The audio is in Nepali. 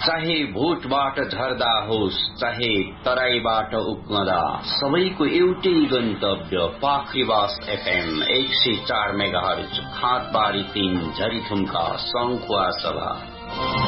चाहे भोटबाट झर्दा होस् चाहे तराईबाट उक्मदा सबैको एउटै गन्तव्य पाखरीवास FM 104 मेगाहर्ज खातबारी 3 झरीथुम्का सङ्खुवा सभा।